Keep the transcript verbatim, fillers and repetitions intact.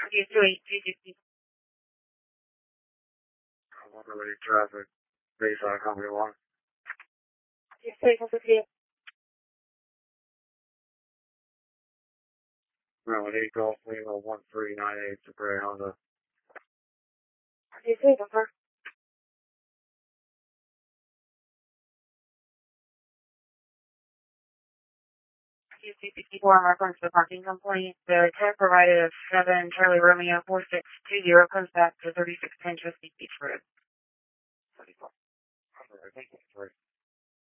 two two eight two sixty. Mobility traffic, Bayside Company one. two two eight one sixty. Runway eight Golf Lima one three nine eight to Gray Honda. two two eight confirm. two two sixty-four, I'm referring to the parking complaint. The tech provided a seven Charlie Romeo four six two zero comes back to thirty-six ten Chesapeake Beach Road. thirty-four. All right, thank you.